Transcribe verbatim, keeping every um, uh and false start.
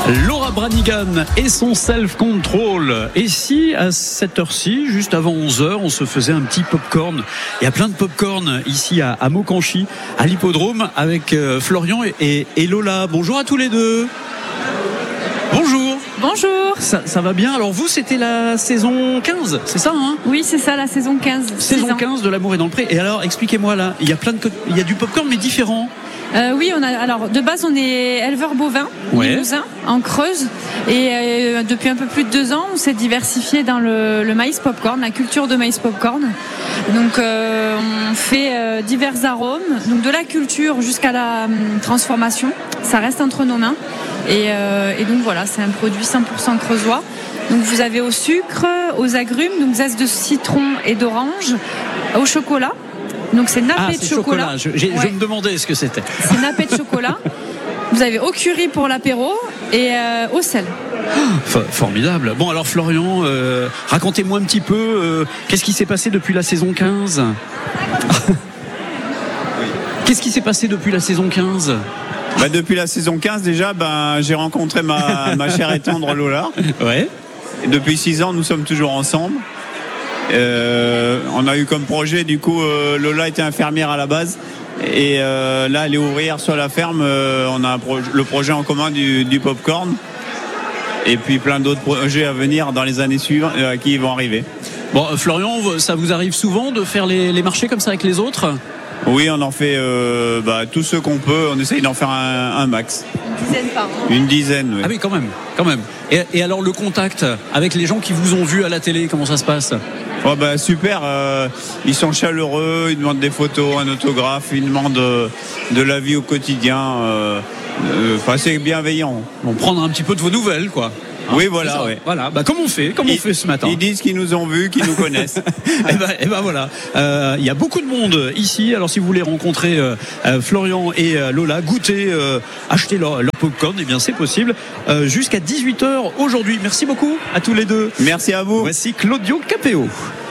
Laura Branigan et son self-control. Et si à cette heure-ci, juste avant onze heures, on se faisait un petit popcorn. Il y a plein de popcorn ici à, à Montcanchy, à l'hippodrome, avec euh, Florian et, et Lola. Bonjour à tous les deux. Bonjour. Bonjour. Ça, ça va bien. Alors vous, c'était la saison quinze, c'est ça hein? Oui, c'est ça, la saison quinze. Saison quinze de L'amour est dans le pré. Et alors, expliquez-moi là, il y a plein de, il y a du popcorn mais différent. Euh, oui, on a, alors de base on est éleveur bovin, ouais. limousin, en Creuse, et euh, depuis un peu plus de deux ans on s'est diversifié dans le, le maïs popcorn, la culture de maïs popcorn. Donc euh, on fait euh, divers arômes, donc de la culture jusqu'à la euh, transformation, ça reste entre nos mains. Et, euh, et donc voilà, c'est un produit cent pour cent creusois. Donc vous avez au sucre, aux agrumes, donc zeste de citron et d'orange, au chocolat. Donc c'est nappé ah, de c'est chocolat. chocolat. Je, j'ai, ouais. je me demandais ce que c'était. C'est nappé de chocolat. Vous avez au curry pour l'apéro et euh, au sel. Oh, formidable. Bon alors Florian, euh, racontez-moi un petit peu euh, qu'est-ce qui s'est passé depuis la saison quinze. Qu'est-ce qui s'est passé depuis la saison quinze? Bah depuis la saison quinze déjà, ben, j'ai rencontré ma, ma chère et tendre Lola. Ouais. Et depuis six ans, nous sommes toujours ensemble. Euh, on a eu comme projet, du coup, euh, Lola était infirmière à la base. Et euh, là, elle est ouvrière sur la ferme. Euh, on a un pro- le projet en commun du, du popcorn. Et puis plein d'autres projets à venir dans les années suivantes euh, qui vont arriver. Bon, Florian, ça vous arrive souvent de faire les, les marchés comme ça avec les autres ? Oui, on en fait euh, bah, tout ce qu'on peut. On essaye d'en faire un, un max. Une dizaine par an. Une dizaine, oui. Ah oui, quand même, quand même. Et, et alors le contact avec les gens qui vous ont vu à la télé, comment ça se passe ? Oh bah, super, euh, ils sont chaleureux, ils demandent des photos, un autographe, ils demandent euh, de la vie au quotidien. Euh, euh, enfin, c'est bienveillant. Bon, prendre un petit peu de vos nouvelles, quoi. Hein, oui, voilà, oui. Voilà, bah, comme on fait, comme ils, on fait ce matin. Ils disent qu'ils nous ont vus, qu'ils nous connaissent. et ben, et ben voilà. Il euh, y a beaucoup de monde ici. Alors si vous voulez rencontrer euh, euh, Florian et euh, Lola, goûter, euh, acheter leur, leur popcorn, eh bien c'est possible. Euh, jusqu'à dix-huit heures aujourd'hui. Merci beaucoup à tous les deux. Merci à vous. Voici Claudio Capéo.